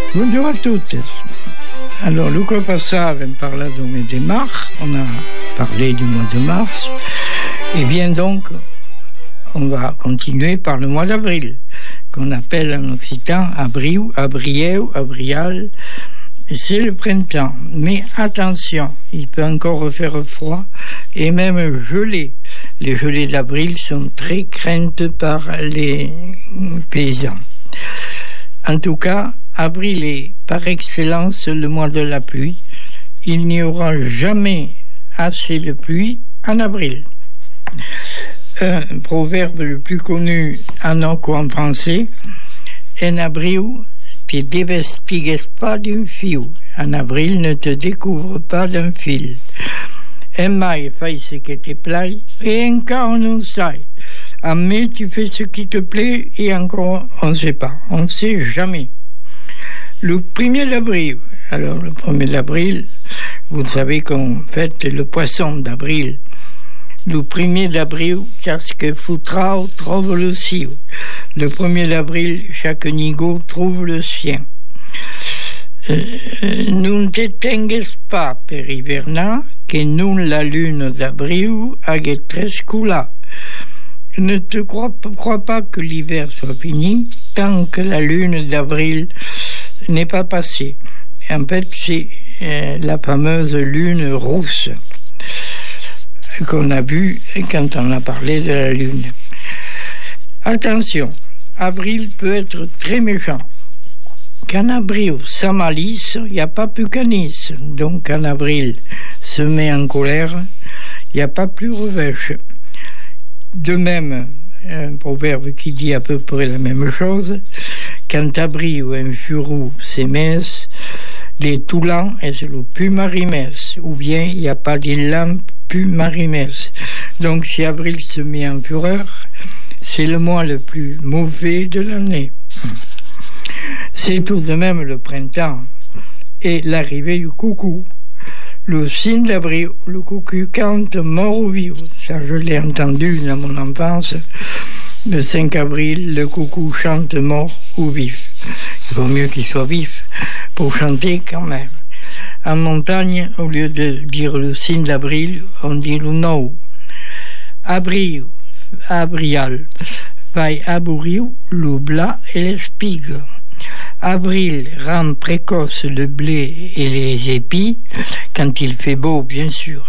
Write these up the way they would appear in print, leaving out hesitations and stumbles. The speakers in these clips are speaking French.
Bonjour à toutes. Alors, Luca Passa avait parlé du mois de mars, on a parlé du mois de mars, et bien donc, on va continuer par le mois d'avril, qu'on appelle en occitan abriu, abrieu, abrial. C'est le printemps, mais attention, il peut encore faire froid et même geler. Les gelées d'avril sont très craintes par les paysans. En tout cas, avril est par excellence le mois de la pluie. Il n'y aura jamais assez de pluie en avril. Un proverbe le plus connu en anglais en français, en abril, te dévestigues pas d'un fil. En avril, ne te découvre pas d'un fil. En mai, fais ce qui te plaît, et encore on ne sait. En mai, tu fais ce qui te plaît, et encore on ne sait pas. On ne sait jamais. Le 1er d'avril. Alors, le 1er d'avril, vous savez qu'on fête le poisson d'avril. Le 1er d'avril, chaque foutrao trouve le sien. Le 1er d'avril, chaque nigo trouve le sien. Non te tengues pas per hivernar, que non la lune d'avril hague trescula. Ne te crois pas que l'hiver soit fini tant que la lune d'avril n'est pas passée. En fait, c'est la fameuse lune rousse qu'on a vue quand on a parlé de la lune. Attention, avril peut être très méchant. Qu'en avril, sans malice, il n'y a pas plus canis. Donc, en avril, se met en colère, il n'y a pas plus revêche. De même, un proverbe qui dit à peu près la même chose, quand avril un furou s'émesse, les toulans est le plus marimès, ou bien il n'y a pas de lampe plus marimès. Donc, si avril se met en fureur, c'est le mois le plus mauvais de l'année. C'est tout de même le printemps et l'arrivée du coucou. Le 5 d'avril, le coucou cante mort ou vivre. Ça, je l'ai entendu dans mon enfance. Le 5 avril, le coucou chante mort ou vif. Il vaut mieux qu'il soit vif pour chanter quand même. En montagne, au lieu de dire le 5 d'avril, on dit le nou. Abril, abrial, faille abouriu, le blas et l'espigue. Avril rend précoce le blé et les épis, quand il fait beau, bien sûr.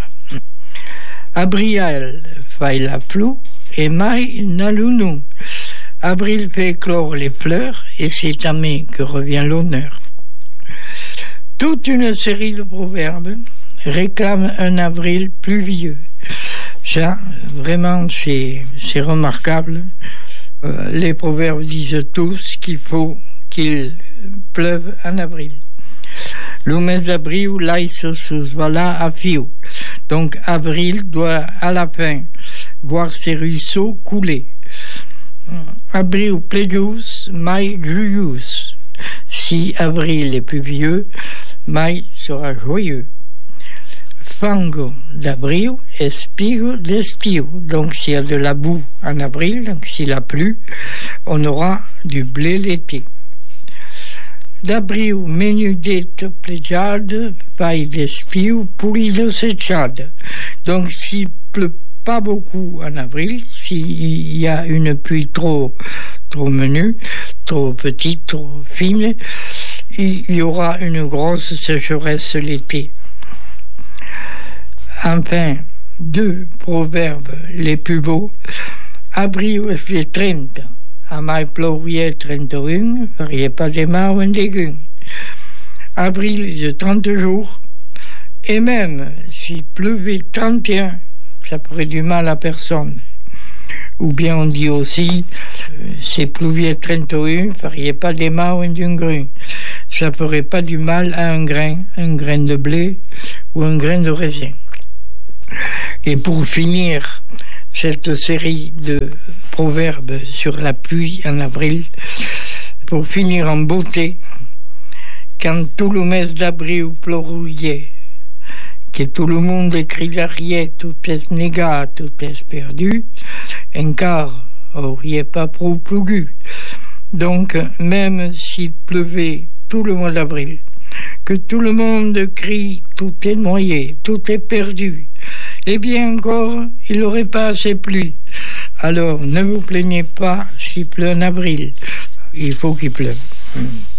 Abrial faille la flou et mai nalounou. Avril fait éclore les fleurs et c'est à mai que revient l'honneur. Toute une série de proverbes réclament un avril pluvieux. Ça, vraiment, c'est remarquable. Les proverbes disent tous qu'il faut qu'il pleuve en avril. Le mes d'avril, laisse sus vala à fiu. Donc, avril doit, à la fin, voir ses ruisseaux couler. Avril pleius, mai joyeux. Si avril est pluvieux, mai sera joyeux. Fango d'avril et spigo d'estiu. Donc, s'il y a de la boue en avril, donc s'il a plu, on aura du blé l'été. D'abril, menudette plejade, paille d'estiu, poulie de séchade. Donc, s'il pleut pas beaucoup en avril, s'il y a une pluie trop menue, trop petite, trop fine, il y aura une grosse sécheresse l'été. Enfin, deux proverbes les plus beaux. Abril c'est 30. A mai plouria 31, faria pas de mal un déguin. Avril de 30 jours. Et même s'il pleuvait 31, ça ferait du mal à personne. Ou bien on dit aussi, c'est pluvier 31, faria pas de mal un grain. Ça ferait pas du mal à un grain de blé ou un grain de raisin. Et pour finir cette série de proverbes sur la pluie en avril, pour finir en beauté, quand tout le mes d'avril plouait, que tout le monde criait tout est négat, tout est perdu, encore auriez pas trop plu. Donc, même s'il pleuvait tout le mois d'avril, que tout le monde crie « tout est noyé, tout est perdu ». Eh bien encore, il n'aurait pas assez plu. Alors ne vous plaignez pas s'il pleut en avril. Il faut qu'il pleuve.